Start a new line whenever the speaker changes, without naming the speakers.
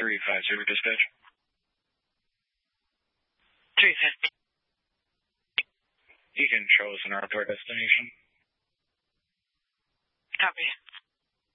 350 dispatch.
350.
You can show us an Northward destination.
Copy.